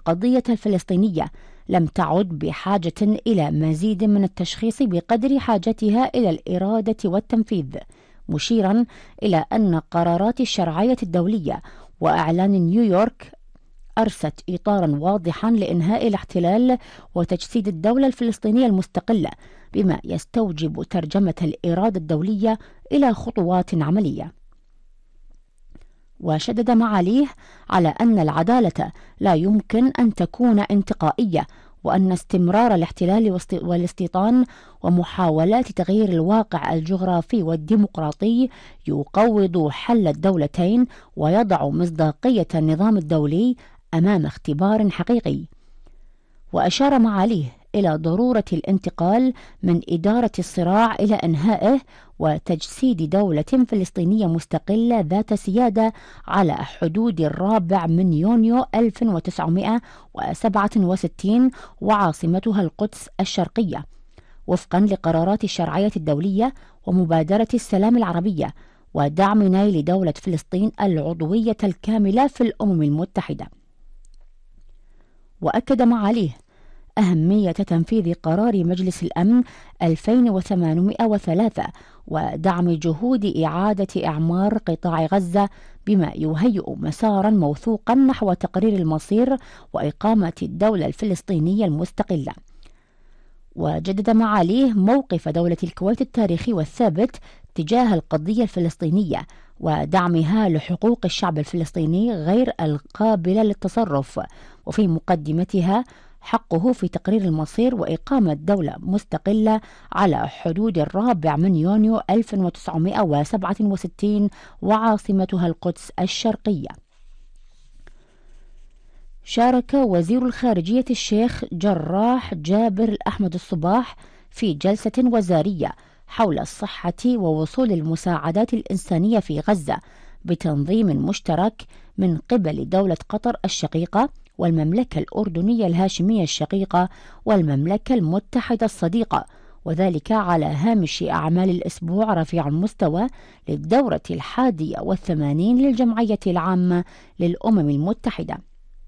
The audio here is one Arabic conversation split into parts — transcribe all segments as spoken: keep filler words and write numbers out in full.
القضية الفلسطينية لم تعد بحاجة إلى مزيد من التشخيص بقدر حاجتها إلى الإرادة والتنفيذ، مشيرا إلى أن قرارات الشرعية الدولية وإعلان نيويورك أرست إطارا واضحا لإنهاء الاحتلال وتجسيد الدولة الفلسطينية المستقلة، بما يستوجب ترجمة الإرادة الدولية إلى خطوات عملية. وشدد معاليه على أن العدالة لا يمكن أن تكون انتقائية، وأن استمرار الاحتلال والاستيطان ومحاولات تغيير الواقع الجغرافي والديمقراطي يقوض حل الدولتين ويضع مصداقية النظام الدولي أمام اختبار حقيقي. وأشار معاليه إلى ضرورة الانتقال من إدارة الصراع إلى إنهائه وتجسيد دولة فلسطينية مستقلة ذات سيادة على حدود الرابع من يونيو ألف وتسعمائة وسبعة وستين وعاصمتها القدس الشرقية، وفقا لقرارات الشرعية الدولية ومبادرة السلام العربية، ودعم نيل دولة فلسطين العضوية الكاملة في الأمم المتحدة. وأكد معاليه أهمية تنفيذ قرار مجلس الأمن ألفين وثمانمائة وثلاثة ودعم جهود إعادة إعمار قطاع غزة، بما يهيئ مسارا موثوقا نحو تقرير المصير وإقامة الدولة الفلسطينية المستقلة. وجدد معاليه موقف دولة الكويت التاريخي والثابت تجاه القضية الفلسطينية ودعمها لحقوق الشعب الفلسطيني غير القابلة للتصرف، وفي مقدمتها حقه في تقرير المصير وإقامة دولة مستقلة على حدود الرابع من يونيو ألف وتسعمائة وسبعة وستين وعاصمتها القدس الشرقية. شارك وزير الخارجية الشيخ جراح جابر الأحمد الصباح في جلسة وزارية حول الصحة ووصول المساعدات الإنسانية في غزة بتنظيم مشترك من قبل دولة قطر الشقيقة والمملكة الأردنية الهاشمية الشقيقة والمملكة المتحدة الصديقة، وذلك على هامش أعمال الأسبوع رفيع المستوى للدورة الحادية والثمانين للجمعية العامة للأمم المتحدة.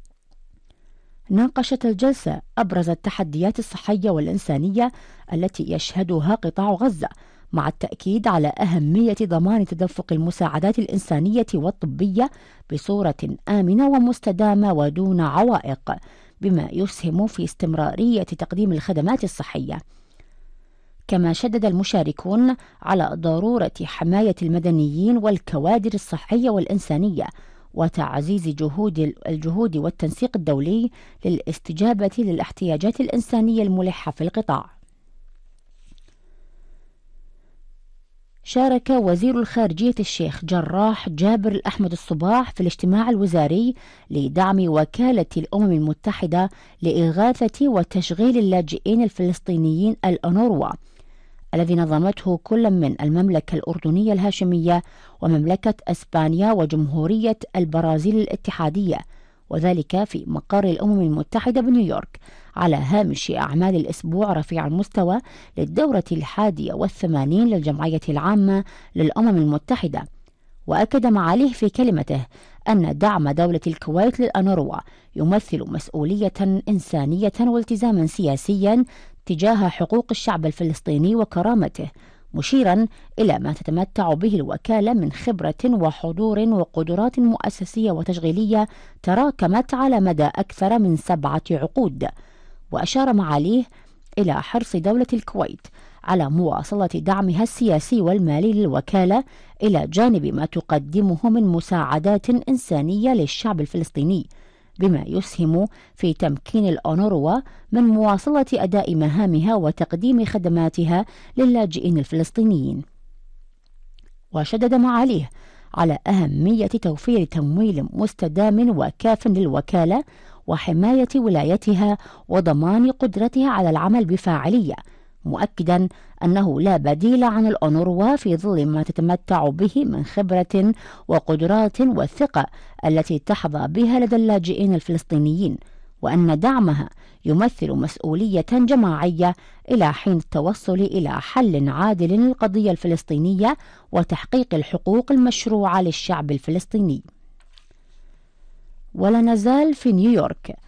ناقشت الجلسة أبرز التحديات الصحية والإنسانية التي يشهدها قطاع غزة، مع التأكيد على أهمية ضمان تدفق المساعدات الإنسانية والطبية بصورة آمنة ومستدامة ودون عوائق، بما يسهم في استمرارية تقديم الخدمات الصحية. كما شدد المشاركون على ضرورة حماية المدنيين والكوادر الصحية والإنسانية وتعزيز جهود الجهود والتنسيق الدولي للاستجابة للاحتياجات الإنسانية الملحة في القطاع. شارك وزير الخارجية الشيخ جراح جابر الأحمد الصباح في الاجتماع الوزاري لدعم وكالة الأمم المتحدة لإغاثة وتشغيل اللاجئين الفلسطينيين الأونروا، الذي نظمته كل من المملكة الأردنية الهاشمية ومملكة أسبانيا وجمهورية البرازيل الاتحادية، وذلك في مقر الأمم المتحدة بنيويورك على هامش أعمال الأسبوع رفيع المستوى للدورة الحادية والثمانين للجمعية العامة للأمم المتحدة. وأكد معاليه في كلمته أن دعم دولة الكويت للأونروا يمثل مسؤولية إنسانية والتزاما سياسيا تجاه حقوق الشعب الفلسطيني وكرامته، مشيرا إلى ما تتمتع به الوكالة من خبرة وحضور وقدرات مؤسسية وتشغيلية تراكمت على مدى أكثر من سبعة عقود. وأشار معاليه إلى حرص دولة الكويت على مواصلة دعمها السياسي والمالي للوكالة إلى جانب ما تقدمه من مساعدات إنسانية للشعب الفلسطيني، بما يسهم في تمكين الأونروا من مواصلة أداء مهامها وتقديم خدماتها للاجئين الفلسطينيين. وشدد معاليه على أهمية توفير تمويل مستدام وكاف للوكالة وحماية ولايتها وضمان قدرتها على العمل بفاعلية، مؤكدا أنه لا بديل عن الأونروا في ظل ما تتمتع به من خبرة وقدرات والثقة التي تحظى بها لدى اللاجئين الفلسطينيين، وأن دعمها يمثل مسؤولية جماعية إلى حين التوصل إلى حل عادل للقضية الفلسطينية وتحقيق الحقوق المشروعة للشعب الفلسطيني. ولا نزال في نيويورك